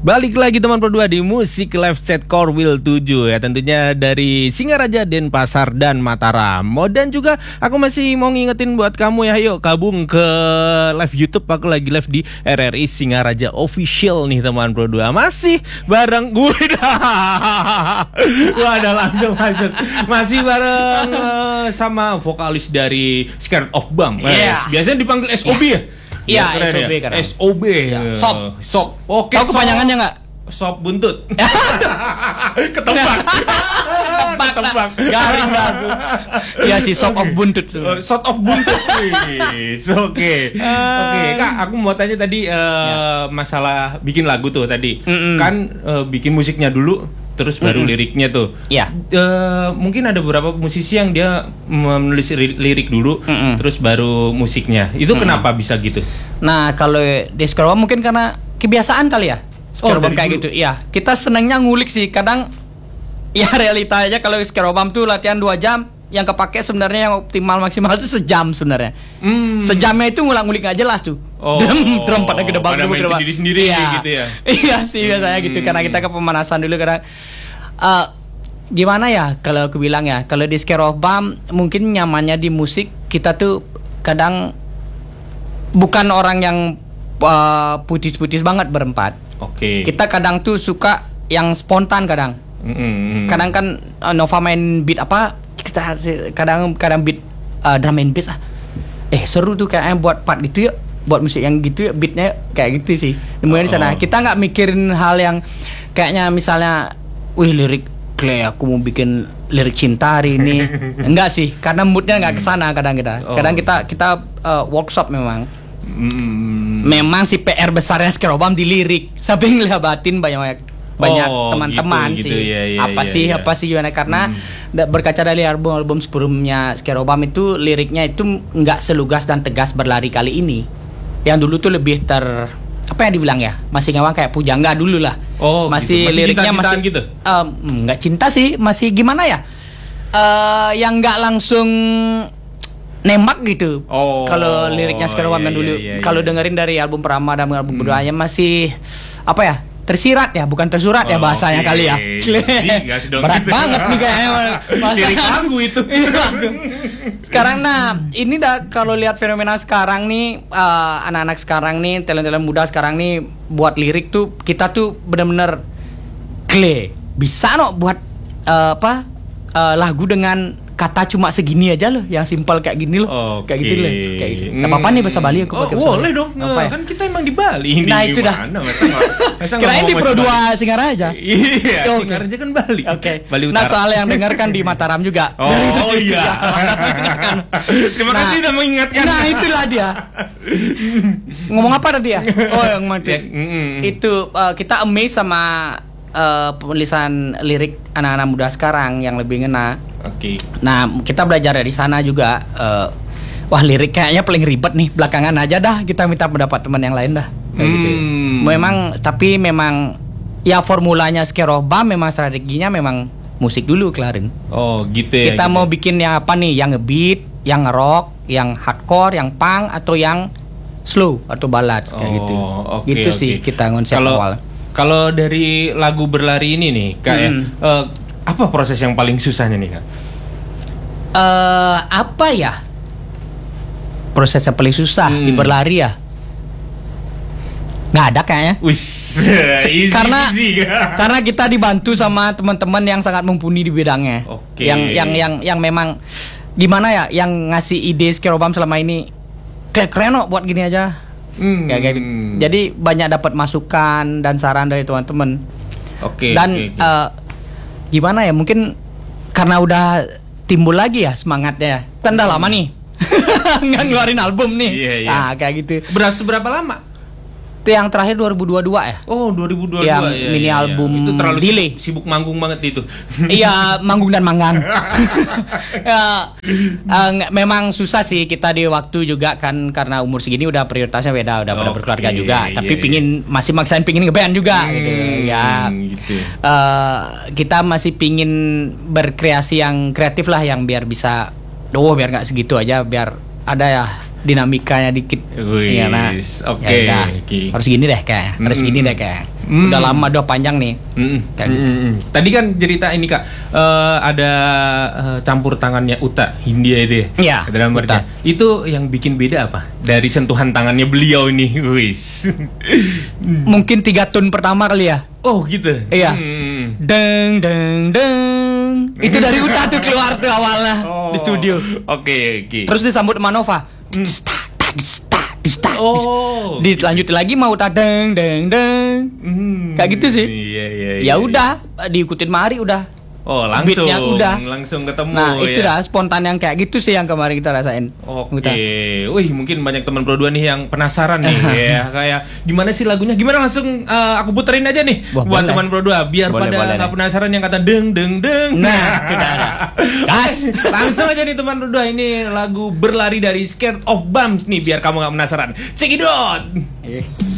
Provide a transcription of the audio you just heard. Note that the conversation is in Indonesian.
Balik lagi teman berdua di Musik Live Set Core Wheel 7 ya, tentunya dari Singaraja, Denpasar dan Mataram. Dan juga aku masih mau ngingetin buat kamu ya, yuk gabung ke live YouTube. Aku lagi live di RRI Singaraja Official nih teman berdua. Masih bareng gue wadah langsung masuk. Masih bareng sama vokalis dari Scared of Bam. Biasanya dipanggil SOB ya? Iya, SOB kan. SOB. Sop. Oke. Tahu kepanjangannya nggak? Sop buntut. Ketebak. Garing aku. Iya sih, sop of buntut. Sop of buntut. Oke. Kak, aku mau tanya tadi masalah bikin lagu tuh tadi. Kan bikin musiknya dulu, terus baru liriknya tuh. Iya. Mungkin ada beberapa musisi yang dia menulis lirik dulu, terus baru musiknya. Itu kenapa bisa gitu? Nah, kalau di Scarobam mungkin karena kebiasaan kali ya. Scarobam kayak gitu. Iya, kita senangnya ngulik sih. Kadang ya realitanya kalau Scarobam tuh latihan 2 jam, yang kepake sebenarnya yang optimal maksimal itu sejam sebenarnya. Sejamnya itu ngulang-ngulik nggak jelas tuh. Drum pada gede banget sendiri gitu ya. Iya sih biasanya gitu, karena kita ke pemanasan dulu karena gimana ya kalau aku bilang ya, kalau di Scarobam mungkin nyamannya di musik kita tuh kadang bukan orang yang putis-putis banget berempat. Oke. Kita kadang tuh suka yang spontan kadang. Kadang kan Nova main beat apa, kita kadang beat drum and bass seru tuh kayaknya buat part gitu ya, buat musik yang gitu ya, beatnya kayak gitu sih. Nemunya di sana. Kita nggak mikirin hal yang kayaknya misalnya, lirik Clay, aku mau bikin lirik cinta hari ini. Enggak sih, karena moodnya nggak kesana kadang kita. Kadang kita workshop memang. Memang si PR besarnya Scarobam di lirik, sampai ngelibatin banyak teman-teman gitu, sih. Gitu, apa sih gimana, karena berkaca dari album sebelumnya Scarobam itu liriknya itu nggak selugas dan tegas berlari kali ini. Yang dulu tuh lebih apa yang dibilang ya, masih ngawang kayak pujangga dulu lah. Masih gitu. Liriknya masih gitu. Nggak cinta sih, masih gimana ya, yang nggak langsung nembak gitu. Kalau liriknya Scarobam yang dulu, kalau dengerin dari album pertama dan album keduanya masih apa ya, tersirat ya, bukan tersurat ya bahasanya kali ya. Berat banget nih kayaknya lirik lagu itu. Sekarang ini kalau lihat fenomena sekarang nih, anak-anak sekarang nih, talent-talent muda sekarang nih buat lirik tuh, kita tuh benar-benar bisa buat lagu dengan kata cuma segini aja loh, yang simpel kayak gini loh. Kayak gitu loh, kayak gitu. Enggak apa-apa nih bahasa Bali aku pakai. Boleh dong. Kan kita emang di Bali ini. Nah, itu dah. Kirain di Pro 2 Singaraja. Iya, Singaraja kan Bali. Bali Utara. Nah, soal yang dengar kan di Mataram juga. Iya. Terima kasih udah mengingatkan. Nah, itulah dia. Ngomong apa tadi ya? Yang mati. Itu kita amazed sama penulisan lirik anak-anak muda sekarang yang lebih ngena. Nah, kita belajar dari sana juga. Lirik kayaknya paling ribet nih, belakangan aja dah kita minta pendapat teman yang lain dah. Kayak gitu. Tapi memang ya formulanya Scarobam memang strateginya memang musik dulu kelarin. Gitu ya. Kita mau bikin yang apa nih? Yang ngebeat, yang rock, yang hardcore, yang punk, atau yang slow atau ballad kayak gitu. Gitu sih kita konsep awal. Kalau dari lagu Berlari ini nih Kak, apa proses yang paling susahnya nih Kak? Apa ya? Proses yang paling susah di Berlari ya? Nggak ada kayaknya. Karena kita dibantu sama teman-teman yang sangat mumpuni di bidangnya. Yang memang gimana ya, yang ngasih ide Scarobam selama ini keren buat gini aja. Jadi banyak dapat masukan dan saran dari teman-teman. Gimana ya, mungkin karena udah timbul lagi ya semangatnya. Kan udah lama nih nggak ngeluarin album nih. Kayak gitu. Seberapa lama? Itu yang terakhir 2022 ya. 2022 yang mini album itu terlalu delay. Sibuk manggung banget itu. Iya, manggung dan manggang. Memang susah sih kita di waktu juga kan, karena umur segini udah prioritasnya beda, udah pada berkeluarga juga. Tapi masih maksain pingin ngeband juga gitu. Kita masih pingin berkreasi yang kreatif lah, yang biar bisa biar nggak segitu aja, biar ada ya dinamikanya dikit. Harus gini deh kayak. Udah lama, udah panjang nih. Kayak gitu. Tadi kan cerita ini Kak, ada campur tangannya Uta Hindia itu Iya, dalam Uta. itu yang bikin beda apa dari sentuhan tangannya beliau ini? Wis. Mungkin 3 tone pertama kali ya. Oh gitu. Iya. Deng deng deng. Itu dari Uta tuh keluar tuh awalnya di studio. Oke. Terus disambut sama Nova. Oh. Dilanjutin lagi mau Uta deng deng deng. Kayak gitu sih. Iya. Ya udah, diikutin Mari udah. Oh, langsung. Beatnya udah. Langsung ketemu. Nah, itu ya. dah spontan yang kayak gitu sih yang kemarin kita rasain. Oke, wih mungkin banyak teman Pro 2 nih yang penasaran nih ya, kayak gimana sih lagunya? Gimana langsung aku puterin aja nih Wah, buat boleh. teman Pro 2 biar Boleh, pada boleh nggak nih. penasaran yang kata deng deng deng. Nah, sudah ada. Gas. Langsung aja nih teman Pro 2, ini lagu Berlari dari Scared of Bumps nih biar kamu nggak penasaran. Check it out.